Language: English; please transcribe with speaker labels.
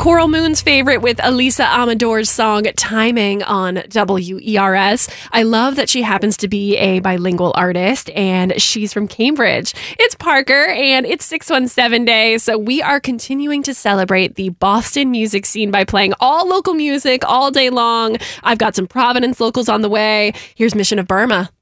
Speaker 1: Coral Moon's favorite with Elisa Amador's song Timing on WERS. I love that she happens to be a bilingual artist and she's from Cambridge. It's Parker and it's 617 Day. So we are continuing to celebrate the Boston music scene by playing all local music all day long. I've got some Providence locals on the way. Here's Mission of Burma.